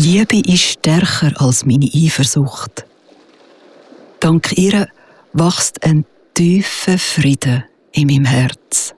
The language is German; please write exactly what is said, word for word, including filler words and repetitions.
Liebe ist stärker als meine Eifersucht. Dank ihr wächst ein tiefer Frieden in meinem Herz.